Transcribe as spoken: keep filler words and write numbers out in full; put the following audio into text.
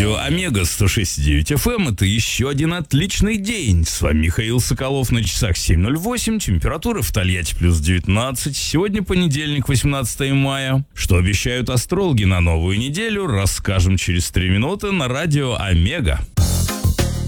Радио Омега сто шесть и девять эф эм. Это еще один отличный день. С вами Михаил Соколов, на часах семь ноль восемь. Температура в Тольятти плюс девятнадцать. Сегодня понедельник, восемнадцатое мая. Что обещают астрологи на новую неделю, расскажем через три минуты на Радио Омега.